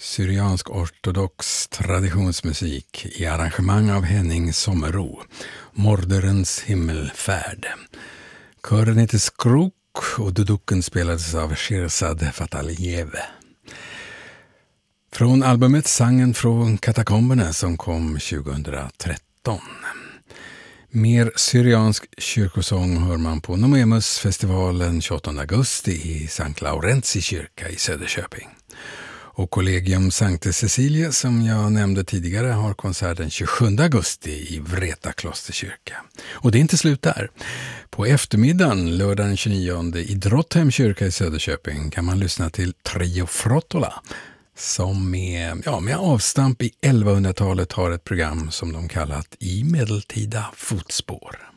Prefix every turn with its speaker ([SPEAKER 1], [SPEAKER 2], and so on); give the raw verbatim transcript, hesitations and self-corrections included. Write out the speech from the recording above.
[SPEAKER 1] Syriansk-ortodox traditionsmusik i arrangemang av Henning Sommerro, Morderens himmelfärd. Kören heter Skrok och duduken spelades av Shirzad Fataliyev. Från albumet Sangen från katakomberna som kom tjugohundratretton. Mer syriansk kyrkosång hör man på Noemus-festivalen tjugoåttonde augusti i Sankt Laurenzi kyrka i Söderköping. Och Collegium Sankte Cecilia som jag nämnde tidigare har konsert den tjugosjunde augusti i Vreta klosterkyrka. Och det är inte slut där. På eftermiddagen lördag den tjugonionde i Drotthem kyrka i Söderköping kan man lyssna till Trio Frottola som med, ja, med avstamp i elvahundratalet har ett program som de kallat I medeltida fotspår.